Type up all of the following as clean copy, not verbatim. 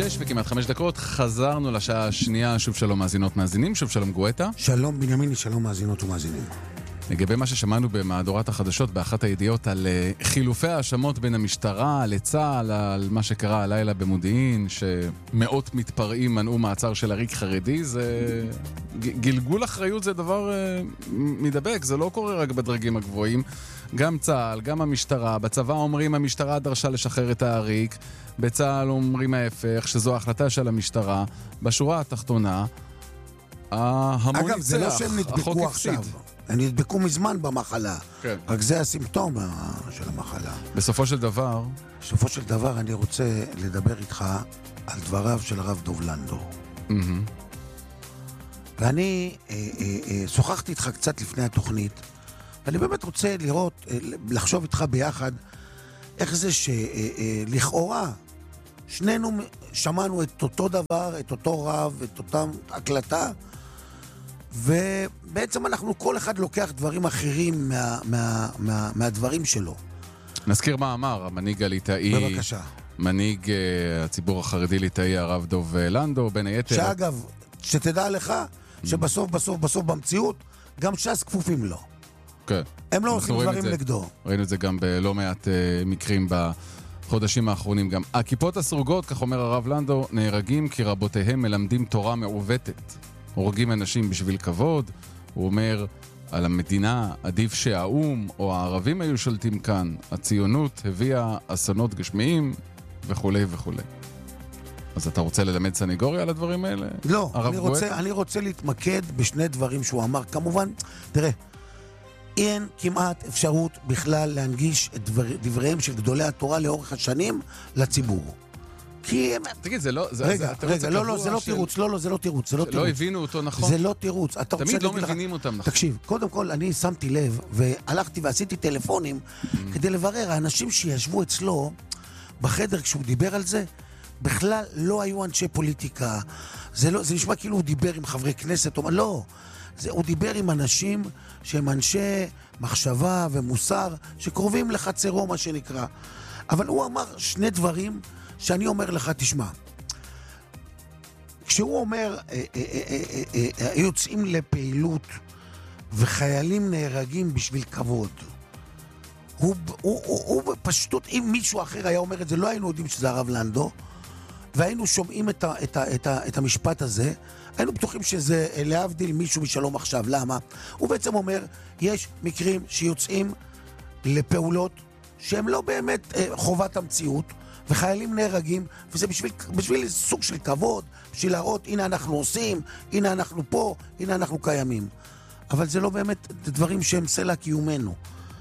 6 וכמעט 5 דקות, חזרנו לשעה השנייה. שוב שלום מאזינות מאזינים, שוב שלום גואטה. שלום בנימיני, שלום מאזינות ומאזינים. לגבי מה ששמענו במהדורת החדשות באחת הידיעות על חילופי האשמות בין המשטרה לצה"ל, על מה שקרה הלילה במודיעין, שמאות מתפרעים מנעו מעצר של עריק חרדי, זה גלגול אחריות, זה דבר מדבק, זה לא קורה רק בדרגים הגבוהים. גם צה"ל, גם המשטרה, בצבא אומרים המשטרה דרשה לשחרר את העריק, בצה"ל אומרים ההפך, שזו החלטה של המשטרה. בשורה התחתונה, המון אגב, זה לא שהם נדבקו עכשיו. הם נדבקו מזמן במחלה. כן. רק זה הסימפטום של המחלה. בסופו של דבר אני רוצה לדבר איתך על דבריו של הרב דוב לנדו. ואני שוחחתי איתך קצת לפני התוכנית, ואני באמת רוצה לחשוב איתך ביחד איך זה שלכאורה שנינו שמענו את אותו דבר, את אותו רב, את אותה הקלטה, ובעצם אנחנו כל אחד לוקח דברים אחרים מהדברים שלו. נזכיר מה אמר המנהיג הליטאי. בבקשה. מנהיג הציבור החרדי ליטאי הרב דוב לנדו, בין היתר. שאגב, שתדע לך שבסוף במציאות גם ש"ס כפופים לו. כן. הם לא עושים דברים נגדו. ראינו את זה גם בלא מעט מקרים בחודשים האחרונים גם. הכיפות הסרוגות, כך אומר הרב לנדו, נהרגים כי רבותיהם מלמדים תורה מעוותת. הורגים אנשים בשביל כבוד. הוא אומר על המדינה, עדיף שהאום או הערבים היו שולטים כאן. הציונות הביאה אסונות גשמיים וכו' וכו'. אז אתה רוצה ללמד סניגוריה על הדברים האלה? לא, אני רוצה להתמקד בשני דברים שהוא אמר. כמובן, תראה, אין כמעט אפשרות בכלל להנגיש את דבריהם של גדולי התורה לאורך השנים לציבור. כי הם... תגיד, זה לא... רגע, לא, זה לא תירוץ, זה לא תירוץ. לא הבינו אותו נכון? זה לא תירוץ. תמיד לא מבינים אותם נכון. תקשיב, קודם כל אני שמתי לב, והלכתי ועשיתי טלפונים כדי לברר, האנשים שישבו אצלו בחדר כשהוא דיבר על זה, בכלל לא היו אנשי פוליטיקה. זה נשמע כאילו הוא דיבר עם חברי כנסת, לא. הוא דיבר עם אנשים שהם אנשי מחשבה ומוסר, שקרובים לחצרו מה שנקרא. אבל הוא אמר שני דברים שאני אומר לך, תשמע. כשהוא אומר, יוצאים לפעילות וחיילים נהרגים בשביל כבוד, הוא פשטות, אם מישהו אחר היה אומר את זה, לא היינו יודעים שזה הרב לנדו, והיינו שומעים את המשפט הזה, היינו בטוחים שזה להבדיל מישהו משלום עכשיו. למה? הוא בעצם אומר, יש מקרים שיוצאים לפעולות שהם לא באמת חובת המציאות, וחיילים נהרגים, וזה בשביל סוג של כבוד, בשביל להראות, הנה אנחנו עושים, הנה אנחנו פה, הנה אנחנו קיימים. אבל זה לא באמת דברים שהם סלע קיומנו.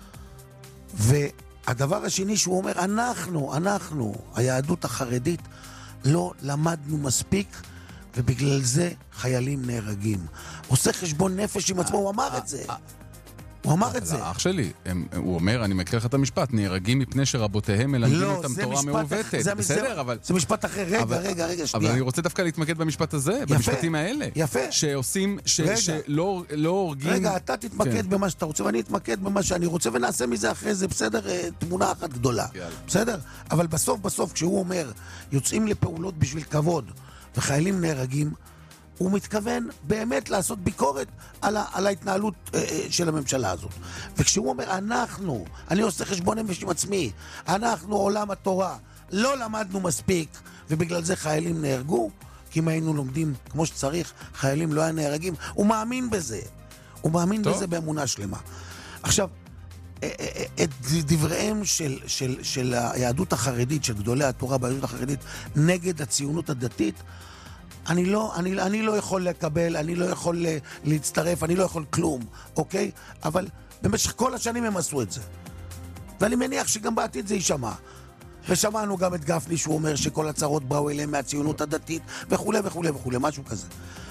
והדבר השני שהוא אומר, אנחנו, היהדות החרדית, לא למדנו מספיק, ובגלל זה חיילים נהרגים. עושה חשבון נפש עם עצמו, הוא אמר את זה. הוא אמר את זה. אח שלי, הוא אומר, אני מקריא לך את המשפט, נהרגים מפני שרבותיהם מלמדים אותם תורה מעוותת. בסדר, אבל... זה משפט אחר, רגע, שנייה. אבל אני רוצה דווקא להתמקד במשפט הזה, במשפטים האלה. יפה. שעושים, שלא הורגים... רגע, אתה תתמקד במה שאתה רוצה, ואני אתמקד במה שאני רוצה, ונעשה מזה אחרי זה, בסדר, תמונה אחת גדולה. בסדר? אבל בסוף, כשהוא אומר, יוצאים לפעולות בשביל כבוד, וחיילים נהרגים, הוא מתכוון באמת לעשות ביקורת על ההתנהלות של הממשלה הזאת. וכשהוא אומר, אני עושה חשבון נפש עם עצמי, אנחנו עולם התורה, לא למדנו מספיק, ובגלל זה חיילים נהרגו, כי אם היינו לומדים כמו שצריך, חיילים לא היה נהרגים. הוא מאמין בזה. הוא מאמין בזה באמונה שלמה. עכשיו, את דבריהם של היהדות החרדית, של גדולי התורה ביהדות החרדית, נגד הציונות הדתית, אני לא יכול לקבל, אני לא יכול להצטרף, אני לא יכול כלום, אוקיי? אבל במשך כל השנים הם עשו את זה. ואני מניח שגם בעתיד זה יישמע. ושמענו גם את גפני שהוא אומר שכל הצרות באו אליהם מהציונות הדתית, וכו', משהו כזה.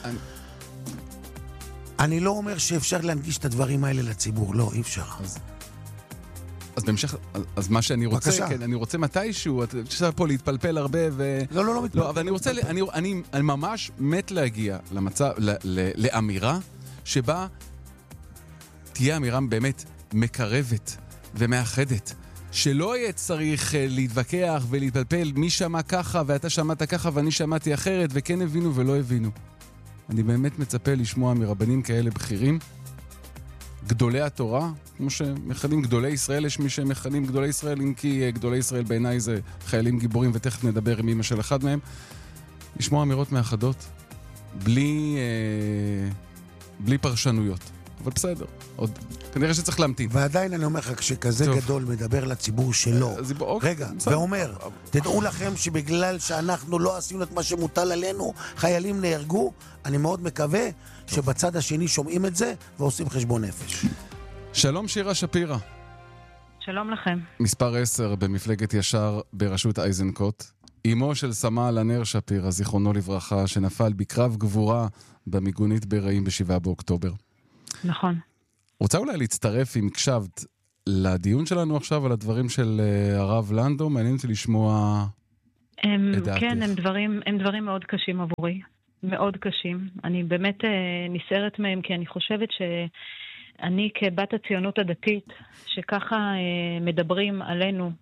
אני לא אומר שאפשר להנגיש את הדברים האלה לציבור, לא, אי אפשר. אז בהמשך, אז מה שאני רוצה, כן, אני רוצה מתישהו, אתה רוצה פה להתפלפל הרבה לא מתפלפל. אבל אני רוצה, אני ממש מת להגיע למצב, לאמירה שבה תהיה אמירה באמת מקרבת ומאחדת שלא יהיה צריך להתווכח ולהתפלפל מי שמע ככה ואתה שמעת ככה ואני שמעתי אחרת וכן הבינו ולא הבינו. אני באמת מצפה לשמוע מרבנים כאלה בכירים, גדולי התורה, כמו שמכנים גדולי ישראל, יש מי שמכנים גדולי ישראל, אם כי גדולי ישראל בעיניי זה חיילים גיבורים, ותכף נדבר עם אמא של אחד מהם, לשמוע אמירות מאחדות, בלי פרשנויות. אבל בסדר, עוד כנראה שצריך להמתין. ועדיין אני אומר לך, כשכזה גדול מדבר לציבור שלו, רגע, ואומר, תדעו לכם שבגלל שאנחנו לא עשינו את מה שמוטל עלינו, חיילים נהרגו, אני מאוד מקווה שבצד השני שומעים את זה ועושים חשבון נפש. שלום שירה שפירא. שלום לכם. מספר 10 במפלגת ישר בראשות אייזנקוט. אמו של סמל ענר שפירא, זיכרונו לברכה, שנפל בקרב גבורה במיגונית ברעים ב7 באוקטובר. נכון. רוצה אולי להצטרף, אם הקשבת, לדיון שלנו עכשיו על הדברים של הרב לנדו? מעניין אותי לשמוע את דעתך. כן, הם דברים מאוד קשים עבורי. מאוד קשים. אני באמת נסערת מהם, כי אני חושבת שאני כבת הציונות הדתית, שככה מדברים עלינו,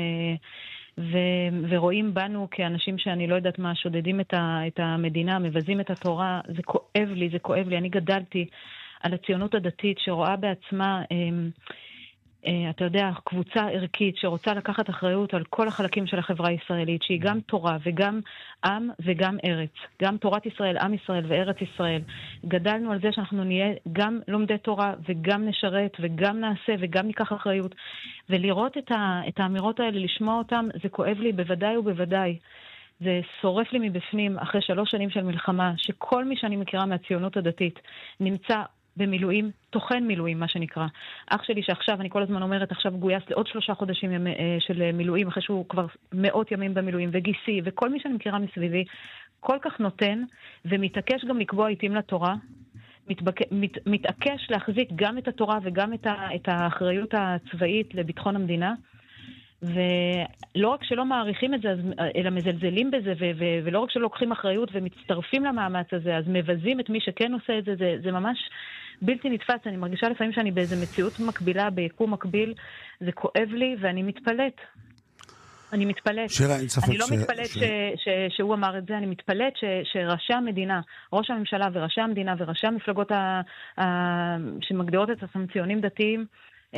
ורואים בנו כאנשים שאני לא יודעת מה, שודדים את המדינה, מבזים את התורה, זה כואב לי. אני גדלתי על הציונות הדתית שרואה בעצמה, אתה יודע, קבוצה ערכית שרוצה לקחת אחריות על כל החלקים של החברה הישראלית, שהיא גם תורה וגם עם וגם ארץ. גם תורת ישראל, עם ישראל וארץ ישראל. גדלנו על זה שאנחנו נהיה גם לומדי תורה וגם נשרת וגם נעשה וגם ניקח אחריות. ולראות את האמירות האלה, לשמוע אותם, זה כואב לי בוודאי ובוודאי. זה שורף לי מבפנים אחרי 3 שנים של מלחמה, שכל מי שאני מכירה מהציונות הדתית נמצא במילואים, תוכן מילואים, מה שנקרא. אח שלי שעכשיו, אני כל הזמן אומרת, עכשיו גויס לעוד 3 חודשים של מילואים, אחרי שהוא כבר 100 ימים במילואים, וגיסי, וכל מי שאני מכירה מסביבי, כל כך נותן, ומתעקש גם לקבוע עיתים לתורה, מתעקש להחזיק גם את התורה וגם את האחריות הצבאית לביטחון המדינה, ולא רק שלא מעריכים את זה, אלא מזלזלים בזה, ולא רק שלא לוקחים אחריות ומצטרפים למאמץ הזה, אז מבזים את מי שכן עושה את זה, זה ממש בלתי נתפס. אני מרגישה לפעמים שאני באיזו מציאות מקבילה, ביקום מקביל, זה כואב לי ואני מתפלאת. אני מתפלאת. אני לא מתפלאת שהוא אמר את זה, אני מתפלאת שראשי המדינה, ראש הממשלה וראשי המדינה וראשי המפלגות שמגדירות את עצמם ציונים דתיים,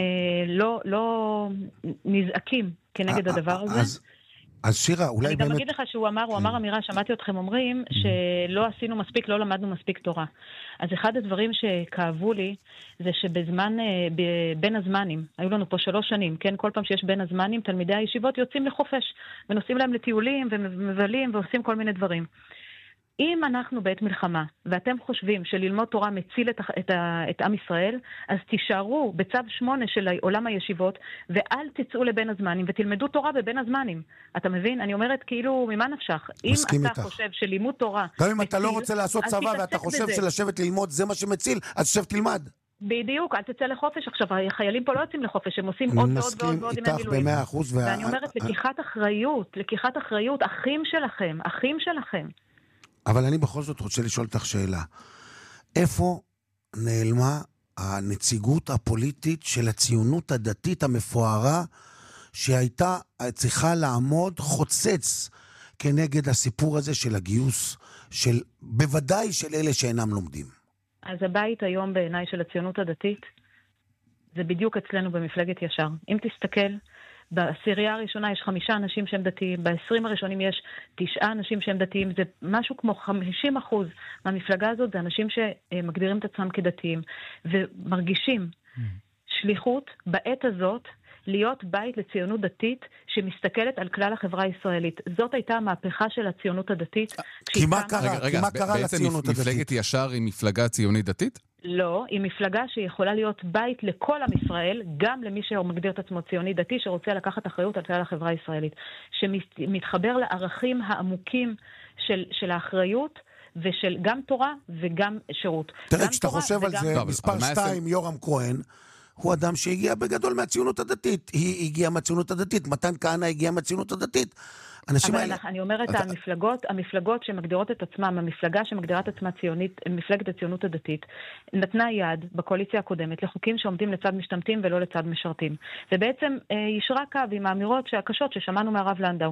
לא נזעקים כנגד הדבר הזה. אז שירה, אולי באמת... אני גם אגיד לך שהוא אמר אמירה, שמעתי אתכם אומרים, שלא עשינו מספיק, לא למדנו מספיק תורה. אז אחד הדברים שכאבו לי, זה בין הזמנים, היו לנו פה 3 שנים, כן? כל פעם שיש בין הזמנים, תלמידי הישיבות יוצאים לחופש, ונוסעים להם לטיולים, ומבלים, ועושים כל מיני דברים. אם אנחנו בעת מלחמה, ואתם חושבים שללמוד תורה מציל את עם ישראל, אז תישארו בצו 8 של עולם הישיבות, ואל תצאו לבין הזמנים, ותלמדו תורה בבין הזמנים. אתה מבין? אני אומרת כאילו, ממה נפשך? אם אתה חושב שלימוד תורה... גם אם אתה לא רוצה לעשות צבא, ואתה חושב שלשבת ללמוד זה מה שמציל, אז שב תלמד. בדיוק, אל תצא לחופש. עכשיו, החיילים פה לא יוצאים לחופש, הם עושים עוד ועוד ועוד ימי מילואים. ואני אומרת, לקיחת אחריות, אחים שלכם. אבל אני בכל זאת רוצה לשאול אותך שאלה. איפה נעלמה הנציגות הפוליטית של הציונות הדתית המפוארה, שהייתה צריכה לעמוד חוצץ כנגד הסיפור הזה של הגיוס, בוודאי של אלה שאינם לומדים? אז הבית היום בעיניי של הציונות הדתית, זה בדיוק אצלנו במפלגת ישר. אם תסתכל, בעשירייה הראשונה יש 5 אנשים שהם דתיים, ב-20 הראשונים יש 9 אנשים שהם דתיים, זה משהו כמו 50% מהמפלגה הזאת, זה אנשים שמגדירים את עצמם כדתיים, ומרגישים שליחות בעת הזאת, להיות בית לציונות דתית שמסתכלת על כלל החברה הישראלית. זאת הייתה המהפכה של הציונות הדתית. כי מה קרה לציונות הדתית? מפלגת ישר היא מפלגה ציונית דתית? לא, היא מפלגה שיכולה להיות בית לכל עם ישראל, גם למי שמגדיר את עצמו ציוני דתי, שרוצה לקחת אחריות על כלל החברה הישראלית, שמתחבר לערכים העמוקים של האחריות, ושל גם תורה וגם שירות. תראה, כשאתה חושב על זה, מספר 2, יורם כהן, הוא אדם שהגיע בגדול מהציונות הדתית. היא הגיעה מהציונות הדתית, מתן כהנא הגיע מהציונות הדתית. אבל אני אומרת, המפלגות שמגדירות את עצמם, המפלגה שמגדירה את עצמה ציונית, מפלגת הציונות הדתית, נתנה יד בקואליציה הקודמת לחוקים שעומדים לצד משתמטים ולא לצד משרתים. ובעצם ישרה קו עם האמירות הקשות ששמענו מהרב לנדאו.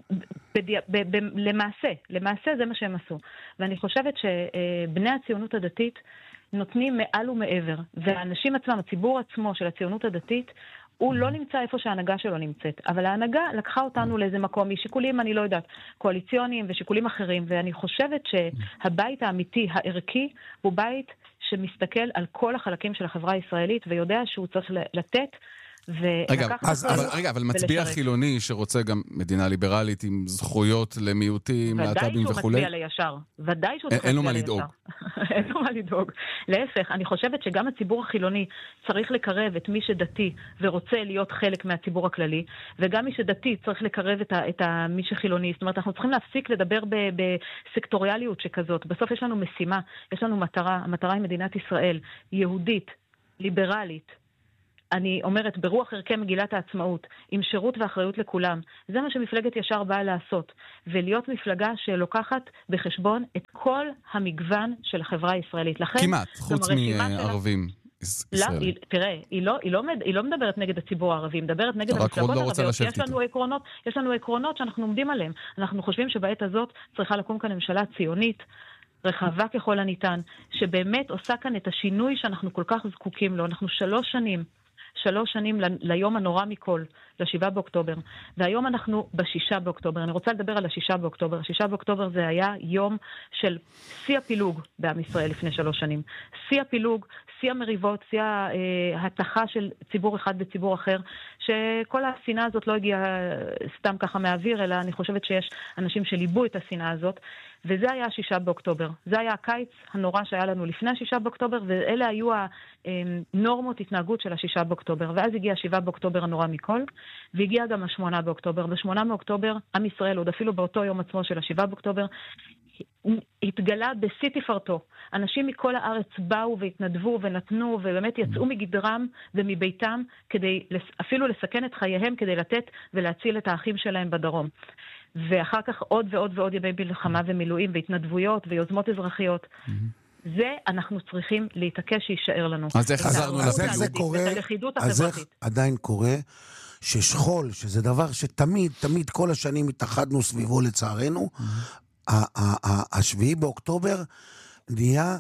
למעשה זה מה שהם עשו. ואני חושבת שבני הציונות הדתית נותנים מעל ומעבר, והאנשים עצמם, הציבור עצמו של הציונות הדתית, הוא לא נמצא איפה שההנהגה שלו נמצאת, אבל ההנהגה לקחה אותנו לאיזה מקום, משיקולים, אני לא יודעת, קואליציוניים ושיקולים אחרים, ואני חושבת שהבית האמיתי, הערכי, הוא בית שמסתכל על כל החלקים של החברה הישראלית, ויודע שהוא צריך לתת, אבל מצביע חילוני שרוצה גם מדינה ליברלית עם זכויות למיעוטים, להט"בים וכו'. ודאי שהוא מצביע לישר. ודאי שהוא אין לו מה לדאוג. אין לו מה לדאוג. להפך, אני חושבת שגם הציבור החילוני צריך לקרב את מי שדתי ורוצה להיות חלק מהציבור הכללי, וגם מי שדתי צריך לקרב את מי שחילוני. זאת אומרת, אנחנו צריכים להפסיק לדבר בסקטוריאליות שכזאת. בסוף יש לנו משימה, יש לנו מטרה. המטרה היא מדינת ישראל, יהודית, ליברלית, אני אומרת, ברוח ערכי מגילת העצמאות, עם שירות ואחריות לכולם. זה מה שמפלגת ישר באה לעשות. ולהיות מפלגה שלוקחת בחשבון את כל המגוון של החברה הישראלית. כמעט, חוץ מערבים ישראלים. תראה, היא לא מדברת נגד הציבור הערבי, היא מדברת נגד המפלגות הערביות. יש לנו עקרונות שאנחנו עומדים עליהם. אנחנו חושבים שבעת הזאת צריכה לקום כאן ממשלה ציונית, רחבה ככל הניתן, שבאמת עושה כאן את השינוי שאנחנו כל כך זקוקים לו. אנחנו 3 שנים ליום הנורא מכל, ל7 באוקטובר. והיום אנחנו ב6 באוקטובר. אני רוצה לדבר על ה6 באוקטובר. 6 באוקטובר זה היה יום של שיא הפילוג בעם ישראל לפני 3 שנים. שיא הפילוג, שיא המריבות, שיא ההתחה של ציבור אחד בציבור אחר, שכל השנאה הזאת לא הגיעה סתם ככה מהאוויר, אלא אני חושבת שיש אנשים שליבו את השנאה הזאת. וזה היה 6 באוקטובר. זה היה הקיץ הנורא שהיה לנו לפני 6 באוקטובר, ואלה היו הנורמות התנהגות של 6 באוקטובר. ואז הגיע 7 באוקטובר הנורא מכל, והגיע גם 8 באוקטובר. ב8 באוקטובר, עם ישראל, עוד אפילו באותו יום עצמו של 7 באוקטובר, התגלה בשיא תפארתו. אנשים מכל הארץ באו והתנדבו ונתנו, ובאמת יצאו מגדרם ומביתם, כדי אפילו לסכן את חייהם, כדי לתת ולהציל את האחים שלהם בדרום. ואחר כך עוד ועוד ועוד ימי מלחמה ומילואים והתנדבויות ויוזמות אזרחיות. זה אנחנו צריכים להתעקש שישאר לנו. אז איך חזרנו ללכידות החברתית? אז איך עדיין קורה ששכול, שזה דבר שתמיד, תמיד כל השנים התאחדנו סביבו לצערנו, ה7 באוקטובר נהיה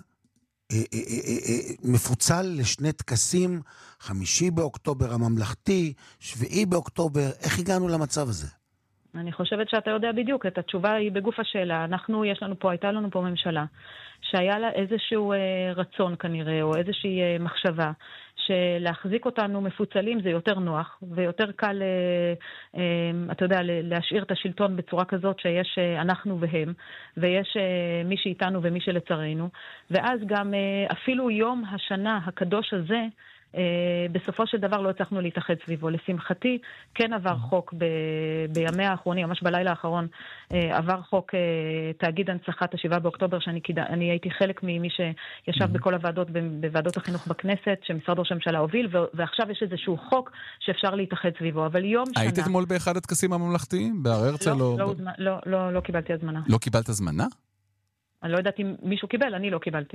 מפוצל לשני טקסים, 5 באוקטובר הממלכתי, 7 באוקטובר, איך הגענו למצב הזה? אני חושבת שאתה יודע בדיוק, את התשובה היא בגוף השאלה. הייתה לנו פה ממשלה, שהיה לה איזשהו רצון כנראה, או איזושהי מחשבה, שלהחזיק אותנו מפוצלים זה יותר נוח, ויותר קל, אתה יודע, להשאיר את השלטון בצורה כזאת שיש אנחנו והם, ויש מי שאיתנו ומי שלצרינו, ואז גם אפילו יום השנה הקדוש הזה, בסופו של דבר לא הצלחנו להתאחד סביבו. לשמחתי, כן עבר חוק בימי האחרונים, ממש בלילה האחרון, עבר חוק תאגיד הנצחת 7 באוקטובר, שאני הייתי חלק ממי שישב בכל הוועדות, בוועדות החינוך בכנסת, שמשרד ראש הממשלה הוביל, ועכשיו יש איזשהו חוק שאפשר להתאחד סביבו. אבל יום שנה... היית אתמול באחד הטקסים הממלכתיים? בהר הרצל? לא קיבלתי הזמנה. לא קיבלת הזמנה? אני לא יודעת אם מישהו קיבל, אני לא קיבלתי.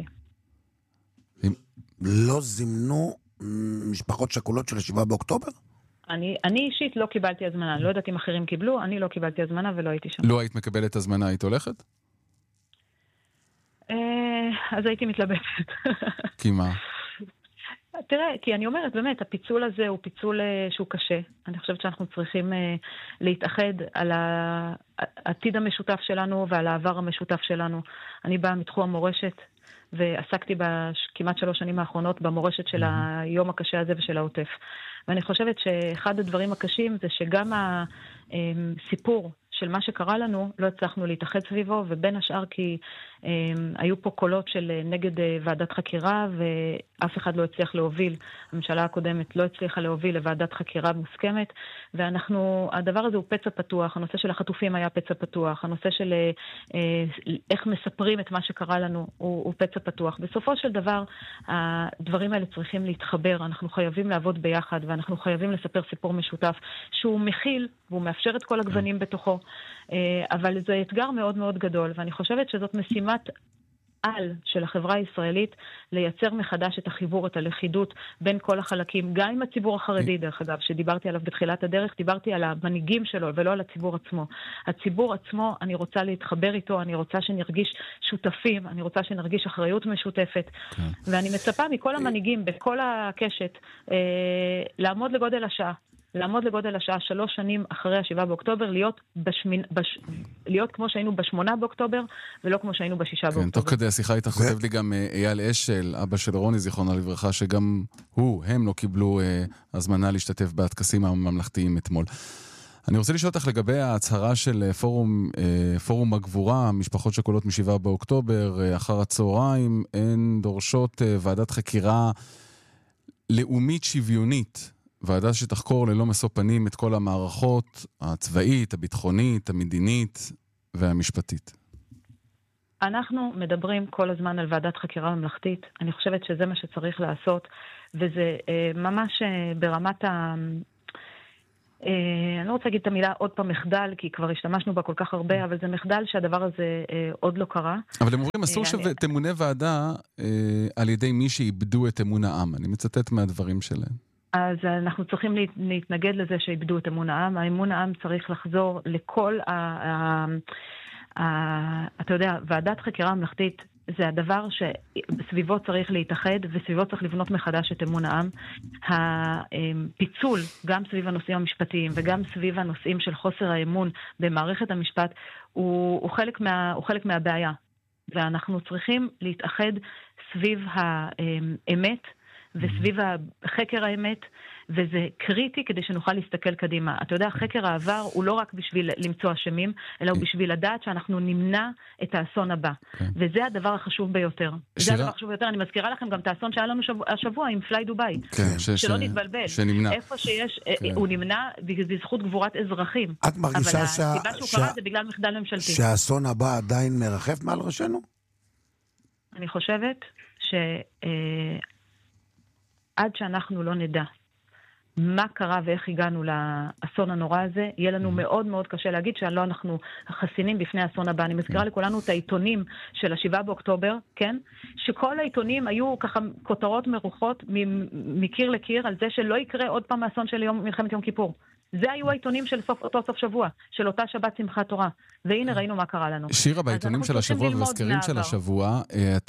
לא זימנו משפחות שכולות של 7 באוקטובר? אני אישית לא קיבלתי הזמנה. אני לא יודעת אם אחרים קיבלו, אני לא קיבלתי הזמנה ולא הייתי שם. לא היית מקבלת הזמנה, היית הולכת? אז הייתי מתלבטת. כי מה? תראה, כי אני אומרת, באמת, הפיצול הזה הוא פיצול שהוא קשה. אני חושבת שאנחנו צריכים להתאחד על העתיד המשותף שלנו ועל העבר המשותף שלנו. אני באה מתחום המורשת, ועסקתי בכמעט 3 שנים האחרונות במורשת של היום הקשה הזה ושל העוטף. ואני חושבת שאחד הדברים הקשים זה שגם הסיפור של מה שקרה לנו, לא הצלחנו להתאחד סביבו, ובין השאר כי היו פה קולות של נגד ועדת חקירה, ואף אחד לא הצליח להוביל, הממשלה הקודמת לא הצליחה להוביל לוועדת חקירה מוסכמת, הדבר הזה הוא פצע פתוח, הנושא של החטופים היה פצע פתוח, הנושא של איך מספרים את מה שקרה לנו הוא פצע פתוח. בסופו של דבר, הדברים האלה צריכים להתחבר, אנחנו חייבים לעבוד ביחד, ואנחנו חייבים לספר סיפור משותף, שהוא מכיל, והוא מאפשר את כל הגוונים בתוכו, אבל זה אתגר מאוד מאוד גדול, ואני חושבת שזאת משימת על של החברה הישראלית לייצר מחדש את החיבור, את הלכידות בין כל החלקים, גם עם הציבור החרדי דרך אגב, שדיברתי עליו בתחילת הדרך, דיברתי על המנהיגים שלו ולא על הציבור עצמו. הציבור עצמו, אני רוצה להתחבר איתו, אני רוצה שנרגיש שותפים, אני רוצה שנרגיש אחריות משותפת, ואני מצפה מכל המנהיגים בכל הקשת לעמוד לגודל השעה. לעמוד לגודל השעה 3 שנים אחרי ה7 באוקטובר, להיות כמו שהיינו ב8 באוקטובר, ולא כמו שהיינו ב6 באוקטובר. כן, תוך כדי השיחה איתך כותב לי גם אייל אשל, אבא של רוני, זיכרונה לברכה, שגם הם לא קיבלו הזמנה להשתתף בטקסים הממלכתיים אתמול. אני רוצה לשאול אותך לגבי ההצהרה של פורום הגבורה, משפחות שכולות מ7 באוקטובר, אחר הצהריים, הן דורשות ועדת חקירה לאומית שוויונית, ועדה שתחקור ללא משוא פנים את כל המערכות הצבאית, הביטחונית, המדינית והמשפטית. אנחנו מדברים כל הזמן על ועדת חקירה ממלכתית. אני חושבת שזה מה שצריך לעשות, וזה ממש ברמת אני לא רוצה להגיד את המילה עוד פעם מחדל, כי כבר השתמשנו בה כל כך הרבה, אבל זה מחדל שהדבר הזה עוד לא קרה. אבל הם אומרים, אסור שתמונה ועדה על ידי מי שאיבדו את אמון העם. אני מצטט מהדברים שלהם. אז אנחנו צריכים להתנגד לזה שאיבדו את אמון העם. האמון העם צריך לחזור לכל אתה יודע, ועדת חקירה ממלכתית זה הדבר שסביבו צריך להתאחד, וסביבו צריך לבנות מחדש את אמון העם. הפיצול, גם סביב הנושאים המשפטיים, וגם סביב הנושאים של חוסר האמון במערכת המשפט, הוא חלק מהבעיה. ואנחנו צריכים להתאחד סביב האמת, וסביב חקר האמת, וזה קריטי כדי שנוכל להסתכל קדימה. אתה יודע, חקר העבר הוא לא רק בשביל למצוא אשמים, אלא הוא בשביל לדעת שאנחנו נמנע את האסון הבא. וזה הדבר החשוב ביותר. זה הדבר החשוב ביותר. אני מזכירה לכם גם את האסון שהיה לנו השבוע עם פליי דובאי. שלא נתבלבל. שנמנע. איפה שיש, הוא נמנע בזכות גבורת אזרחים. את מרגישה אבל הסיבה שהוא קרה זה בגלל מחדל ממשלתי. שהאסון הבא עדיין מרחף מעל ראשנו? אני חושבת עד שאנחנו לא נדע מה קרה ואיך הגענו לאסון הנורא הזה, יהיה לנו מאוד מאוד קשה להגיד שלא אנחנו חסינים בפני האסון הבא. אני מזכירה לכולנו את העיתונים של ה7 באוקטובר, כן? שכל העיתונים היו ככה כותרות מרוחות מקיר לקיר על זה שלא יקרה עוד פעם האסון של מלחמת יום כיפור. זה היו העיתונים של אותו סוף שבוע, של אותה שבת שמחת תורה. והנה ראינו מה קרה לנו. שירה, בעיתונים של השבוע ובסקרים של השבוע,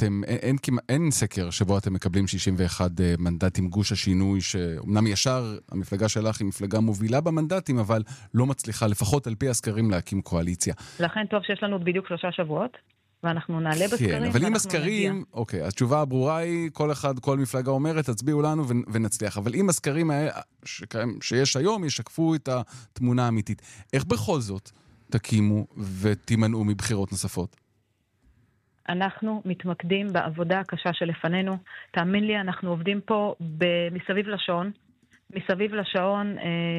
אין סקר שבו אתם מקבלים 61 מנדטים, גוש השינוי, שאומנם ישר המפלגה שלך היא מפלגה מובילה במנדטים, אבל לא מצליחה, לפחות על פי הסקרים, להקים קואליציה. לכן טוב שיש לנו בדיוק 3 שבועות. ואנחנו נעלה בסקרים. כן, אבל אם הסקרים, אוקיי, התשובה הברורה היא, כל מפלגה אומרת, תצביעו לנו ונצליח. אבל אם הסקרים שיש היום ישקפו את התמונה האמיתית, איך בכל זאת תקימו ותימנעו מבחירות נוספות? אנחנו מתמקדים בעבודה הקשה שלפנינו. תאמין לי, אנחנו עובדים פה מסביב לשעון. מסביב לשעון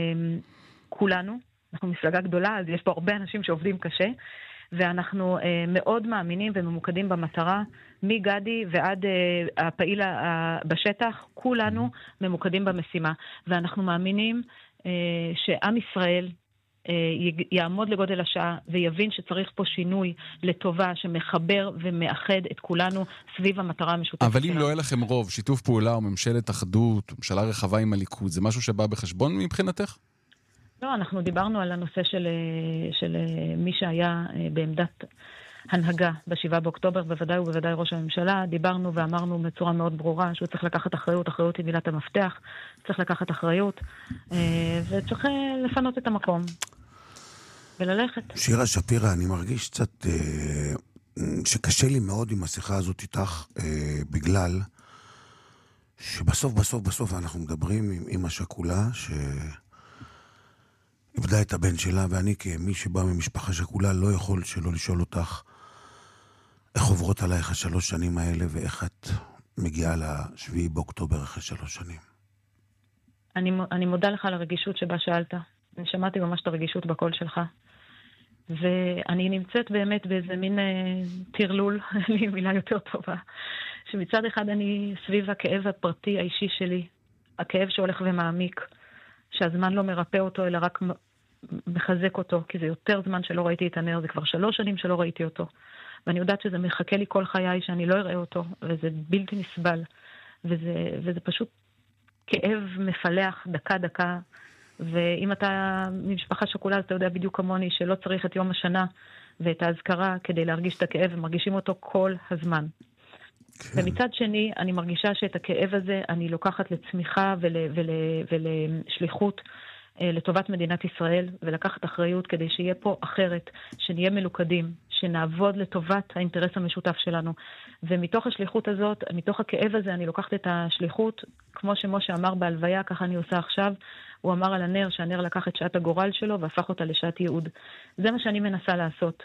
כולנו. אנחנו מפלגה גדולה, אז יש פה הרבה אנשים שעובדים קשה. ואנחנו מאוד מאמינים וממוקדים במטרה, מגדי ועד הפעיל בשטח, כולנו ממוקדים במשימה. ואנחנו מאמינים שעם ישראל יעמוד לגודל השעה ויבין שצריך פה שינוי לטובה שמחבר ומאחד את כולנו סביב המטרה המשותפת. אבל אם לא יהיה לכם רוב, שיתוף פעולה או ממשלת אחדות, ממשלה רחבה עם הליכוד, זה משהו שבא בחשבון מבחינתך? לא, אנחנו דיברנו על הנושא של מי שהיה בעמדת הנהגה ב7 באוקטובר, בוודאי ובוודאי ראש הממשלה. דיברנו ואמרנו בצורה מאוד ברורה שהוא צריך לקחת אחריות, אחריות היא מילת המפתח, צריך לקחת אחריות, וצריך לפנות את המקום וללכת. שירה שפירא, אני מרגיש קצת שקשה לי מאוד עם השיחה הזאת איתך, בגלל שבסוף אנחנו מדברים עם אמא שכולה איבדה את הבן שלה, ואני כמי שבא ממשפחה שכולה לא יכול שלא לשאול אותך איך עוברות עלייך 3 שנים האלה, ואיך את מגיעה ל7 באוקטובר אחרי 3 שנים. אני מודה לך על הרגישות שבה שאלת. אני שמעתי ממש את הרגישות בקול שלך. ואני נמצאת באמת באיזה מין תרלול, אין לי מילה יותר טובה, שמצד אחד אני סביב הכאב הפרטי האישי שלי, הכאב שהולך ומעמיק, שהזמן לא מרפא אותו אלא רק מחזק אותו, כי זה יותר זמן שלא ראיתי את הנר, זה כבר 3 שנים שלא ראיתי אותו, ואני יודעת שזה מחכה לי כל חיי שאני לא אראה אותו, וזה בלתי נסבל, וזה פשוט כאב מפלח דקה, ואם אתה ממשפחה שכולה, אז אתה יודע בדיוק כמוני שלא צריך את יום השנה ואת ההזכרה כדי להרגיש את הכאב, ומרגישים אותו כל הזמן. כן. ומצד שני, אני מרגישה שאת הכאב הזה אני לוקחת לצמיחה ולשליחות לטובת מדינת ישראל, ולקחת אחריות כדי שיהיה פה אחרת, שנהיה מלוכדים, שנעבוד לטובת האינטרס המשותף שלנו. ומתוך השליחות הזאת, מתוך הכאב הזה, אני לוקחת את השליחות, כמו שמשה אמר בהלוויה, ככה אני עושה עכשיו, הוא אמר על הנר, שהנר לקח את שעת הגורל שלו, והפך אותה לשעת ייעוד. זה מה שאני מנסה לעשות.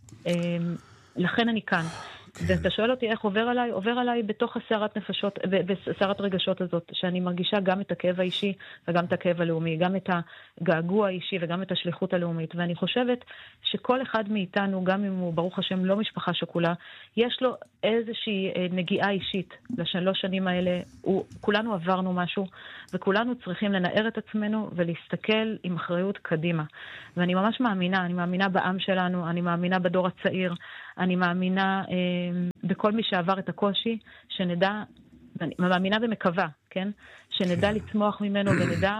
לכן אני כאן. ואתה שואל אותי איך עובר עליי בתוך הסערת נפשות, בסערת רגשות הזאת, שאני מרגישה גם את הכאב האישי וגם את הכאב הלאומי, גם את הגעגוע האישי וגם את השליחות הלאומית. ואני חושבת שכל אחד מאיתנו, גם אם הוא ברוך השם לא משפחה שכולה, יש לו איזושהי נגיעה אישית ל3 שנים האלה. כולנו עברנו משהו, וכולנו צריכים לנער את עצמנו ולהסתכל עם אחריות קדימה. ואני ממש מאמינה, אני מאמינה בעם שלנו, אני מאמינה בדור הצעיר, אני מאמינה בכל מי שעבר את הקושי, שנדע, אני מאמינה ומקווה, כן? שנדע לצמוח ממנו ונדע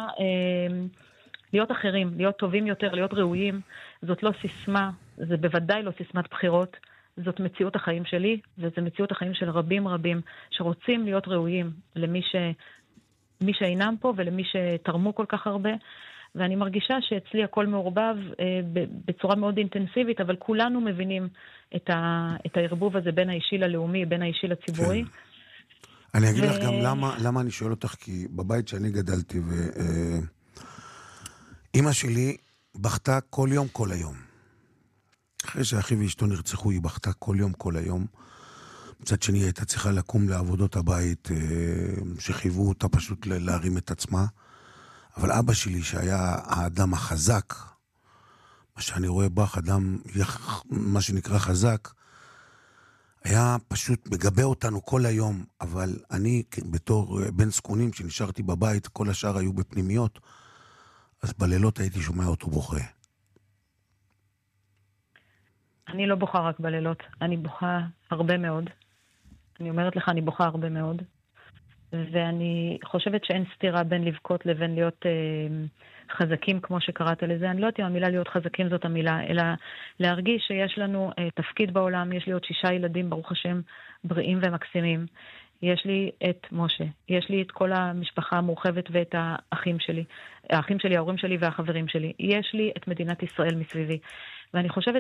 להיות אחרים, להיות טובים יותר, להיות ראויים. זאת לא סיסמה, זה בוודאי לא סיסמת בחירות, זאת מציאות החיים שלי, וזה מציאות החיים של רבים שרוצים להיות ראויים למי שאינם פה ולמי שתרמו כל כך הרבה. ואני מרגישה שאצלי הכל מעורבב בצורה מאוד אינטנסיבית, אבל כולנו מבינים את הערבוב הזה בין האישי ללאומי, בין האישי לציבורי. כן. אני אגיד לך גם למה אני שואל אותך, כי בבית שאני גדלתי, אמא שלי בכתה כל יום, כל היום. אחרי שאחי ואשתו נרצחו, היא בכתה כל יום, כל היום. מצד שני, הייתה צריכה לקום לעבודות הבית, שחייבו אותה פשוט להרים את עצמה. אבל אבא שלי, שהיה האדם החזק, מה שאני רואה בך, אדם, מה שנקרא חזק, היה פשוט מגבה אותנו כל היום, אבל אני, בתור בן זקונים שנשארתי בבית, כל השאר היו בפנימיות, אז בלילות הייתי שומע אותו בוכה. אני לא בוכה רק בלילות, אני בוכה הרבה מאוד. אני אומרת לך, אני בוכה הרבה מאוד. ואני חושבת שאין סתירה בין לבכות לבין להיות חזקים, כמו שקראת לזה. אני לא יודעת אם המילה להיות חזקים זאת המילה, אלא להרגיש שיש לנו תפקיד בעולם. יש לי עוד 6 ילדים, ברוך השם, בריאים ומקסימים. יש לי את משה, יש לי את כל המשפחה המורחבת ואת האחים שלי, ההורים שלי והחברים שלי. יש לי את מדינת ישראל מסביבי. ואני חושבת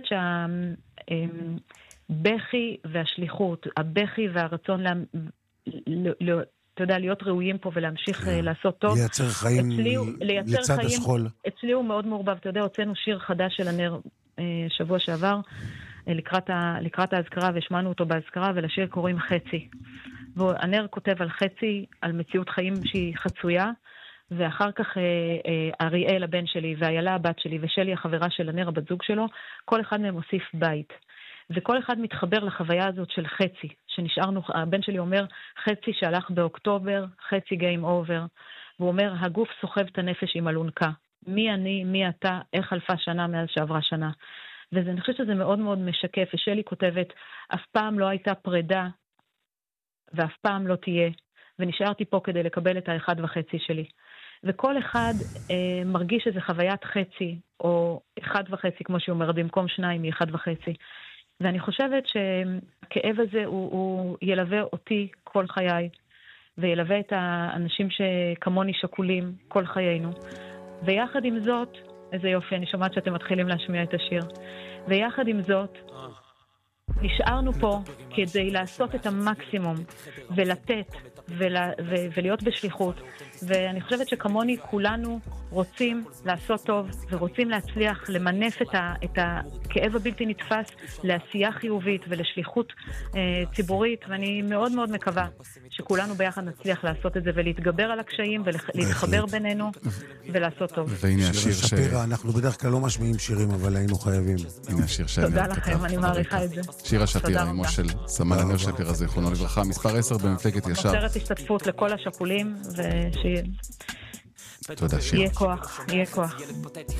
שהבכי והשליחות, הבכי והרצון אתה יודע, להיות ראויים פה ולהמשיך לעשות טוב. לייצר חיים לצד השכול. אצלי הוא מאוד מעורבב. אתה יודע, הוצאנו שיר חדש של הנר שבוע שעבר, לקראת ההזכרה, והשמענו אותו בהזכרה, ולשיר קוראים חצי. והנר כותב על חצי, על מציאות חיים שהיא חצויה, ואחר כך אריאל הבן שלי, ואיילה הבת שלי, ושלי החברה של הנר, הבת זוג שלו, כל אחד מהם מוסיף בית. וכל אחד מתחבר לחוויה הזאת של חצי, שנשארנו, הבן שלי אומר, חצי שהלך באוקטובר, חצי גיים אובר, והוא אומר, הגוף סוחב את הנפש עם אלונקה. מי אני, מי אתה, איך חלפה שנה מאז שעברה שנה. ואני חושבת שזה מאוד מאוד משקף, ושלי כותבת, אף פעם לא הייתה פרידה, ואף פעם לא תהיה, ונשארתי פה כדי לקבל את 1.5 שלי. וכל אחד מרגיש איזו חוויית חצי, או 1.5, כמו שהוא אומר, במקום 2 היא 1.5. ואני חושבת שהכאב הזה הוא ילווה אותי כל חיי, וילווה את האנשים שכמוני שקולים כל חיינו. ויחד עם זאת, איזה יופי, אני שומעת שאתם מתחילים להשמיע את השיר. ויחד עם זאת, נשארנו פה כדי לעשות את המקסימום ולתת ולהיות בשליחות. ואני חושבת שכמוני כולנו רוצים לעשות טוב ורוצים להצליח למנף את הכאב הבלתי נתפס לעשייה חיובית ולשליחות ציבורית, ואני מאוד מאוד מקווה שכולנו ביחד נצליח לעשות את זה ולהתגבר על הקשיים ולהתחבר בינינו ולעשות טוב. והנה השיר שפירא, אנחנו בדרך כלל לא משמיעים שירים, אבל היינו חייבים. הנה השיר של תודה לכם, אני מעריכה את זה. שירה שפירא, אמו של סמל אמיר שפירא, זיכרונו לברכה, מספר 10 במפלגת ישר. מוסרת השתתפות לכל השכולים, תודה, שירה. יהיה כוח.